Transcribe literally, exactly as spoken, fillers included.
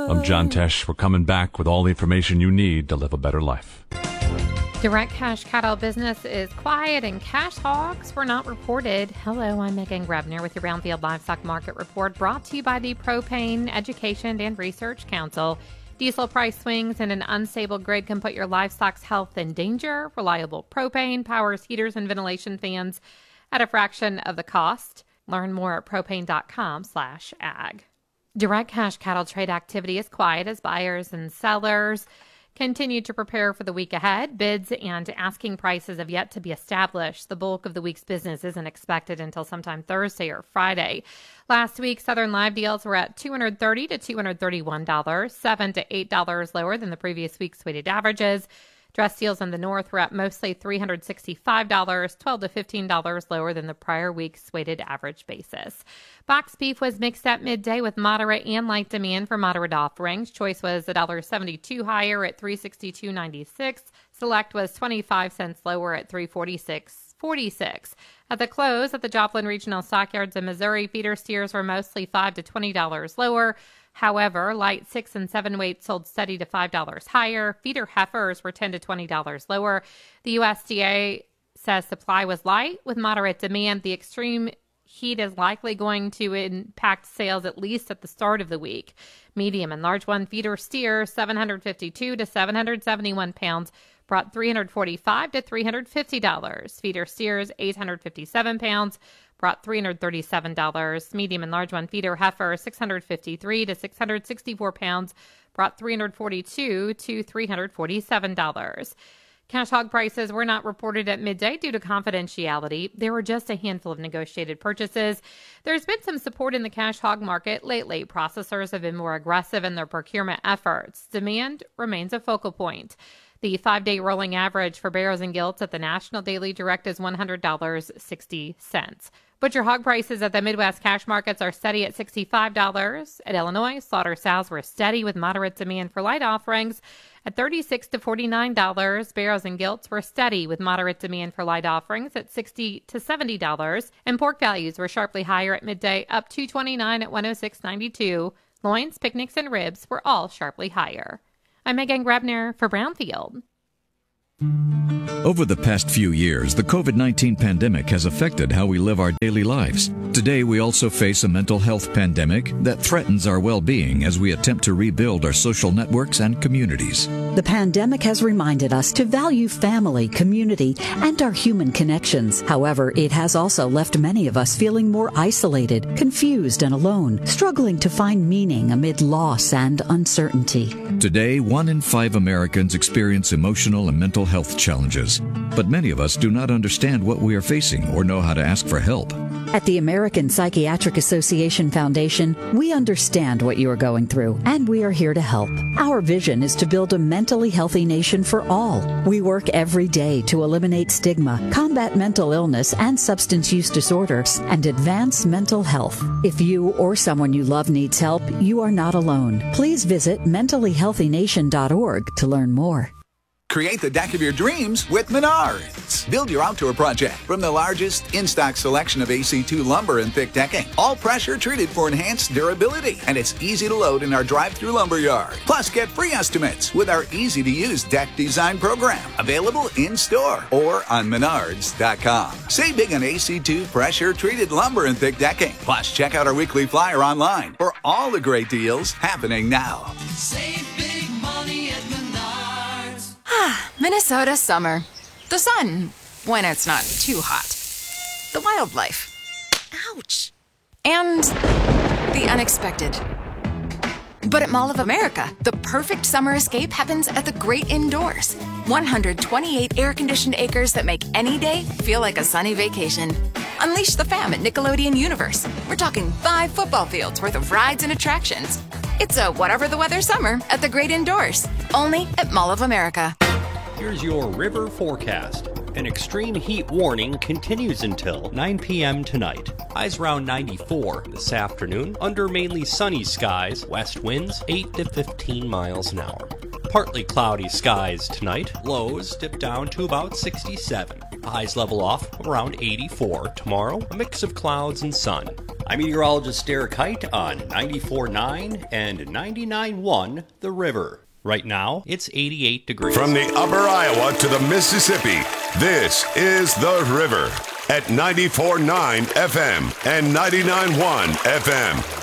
I'm John Tesh. We're coming back with all the information you need to live a better life. Direct cash cattle business is quiet and cash hogs were not reported. Hello, I'm Megan Grebner with your Brownfield Livestock Market Report, brought to you by the Propane Education and Research Council. Diesel price swings and an unstable grid can put your livestock's health in danger. Reliable propane powers heaters and ventilation fans at a fraction of the cost. Learn more at propane.com slash ag. Direct cash cattle trade activity is quiet as buyers and sellers continue to prepare for the week ahead. Bids and asking prices have yet to be established. The bulk of the week's business isn't expected until sometime Thursday or Friday. Last week, Southern live deals were at two hundred thirty dollars to two hundred thirty-one dollars, seven dollars to eight dollars lower than the previous week's weighted averages. Dress deals in the north were at mostly three hundred sixty-five dollars, twelve dollars to fifteen dollars lower than the prior week's weighted average basis. Box beef was mixed at midday with moderate and light demand for moderate offerings. Choice was one dollar seventy-two higher at three hundred sixty-two dollars and ninety-six cents. Select was twenty-five cents lower at three hundred forty-six dollars and forty-six cents. At the close at the Joplin Regional Stockyards in Missouri, feeder steers were mostly five dollars to twenty dollars lower. However, light six and seven weight sold steady to five dollars higher. Feeder heifers were ten dollars to twenty dollars lower. The U S D A says supply was light with moderate demand. The extreme heat is likely going to impact sales at least at the start of the week. Medium and large one feeder steer, seven hundred fifty-two to seven hundred seventy-one pounds, brought three hundred forty-five dollars to three hundred fifty dollars. Feeder steers, eight hundred fifty-seven pounds, brought three hundred thirty-seven dollars. Medium and large one feeder heifer, six hundred fifty-three to six hundred sixty-four pounds, brought three hundred forty-two to three hundred forty-seven dollars. Cash hog prices were not reported at midday due to confidentiality. There were just a handful of negotiated purchases. There's been some support in the cash hog market lately. Processors have been more aggressive in their procurement efforts. Demand remains a focal point. The five-day rolling average for barrows and gilts at the National Daily Direct is one hundred dollars and sixty cents. Butcher hog prices at the Midwest cash markets are steady at sixty-five dollars. At Illinois, slaughter sows were steady with moderate demand for light offerings at thirty-six dollars to forty-nine dollars. Barrows and gilts were steady with moderate demand for light offerings at sixty dollars to seventy dollars. And pork values were sharply higher at midday, up two twenty-nine at one oh six ninety-two. Loins, picnics, and ribs were all sharply higher. I'm Megan Grebner for Brownfield. Over the past few years, the covid nineteen pandemic has affected how we live our daily lives. Today, we also face a mental health pandemic that threatens our well-being as we attempt to rebuild our social networks and communities. The pandemic has reminded us to value family, community, and our human connections. However, it has also left many of us feeling more isolated, confused, and alone, struggling to find meaning amid loss and uncertainty. Today, one in five Americans experience emotional and mental health challenges, but many of us do not understand what we are facing or know how to ask for help. At the American Psychiatric Association Foundation, we understand what you are going through, and we are here to help. Our vision is to build a mentally healthy nation for all. We work every day to eliminate stigma, combat mental illness and substance use disorders, and advance mental health. If you or someone you love needs help, you are not alone. Please visit mentally healthy nation dot org to learn more. Create the deck of your dreams with Menards. Build your outdoor project from the largest in-stock selection of A C two lumber and thick decking. All pressure treated for enhanced durability. And it's easy to load in our drive-through lumber yard. Plus, get free estimates with our easy-to-use deck design program. Available in-store or on menards dot com. Save big on A C two pressure treated lumber and thick decking. Plus, check out our weekly flyer online for all the great deals happening now. Save big money at Menards. Minnesota summer. The sun, when it's not too hot. The wildlife. Ouch. And the unexpected. But at Mall of America, the perfect summer escape happens at the great indoors. one hundred twenty-eight air-conditioned acres that make any day feel like a sunny vacation. Unleash the fam at Nickelodeon Universe. We're talking five football fields worth of rides and attractions. It's a whatever the weather summer at the great indoors. Only at Mall of America. Here's your river forecast. An extreme heat warning continues until nine p.m. tonight. Highs around ninety-four this afternoon, under mainly sunny skies, west winds eight to fifteen miles an hour. Partly cloudy skies tonight, lows dip down to about sixty-seven. Highs level off around eighty-four tomorrow, a mix of clouds and sun. I'm meteorologist Derek Kite on ninety-four point nine and ninety-nine point one The River. Right now, it's eighty-eight degrees. From the upper Iowa to the Mississippi, this is The River at ninety-four point nine F M and ninety-nine point one F M.